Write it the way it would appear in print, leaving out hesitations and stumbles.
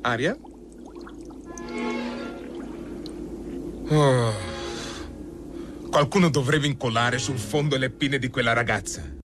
Aria? Oh. Qualcuno dovrebbe incollare sul fondo le pinne di quella ragazza.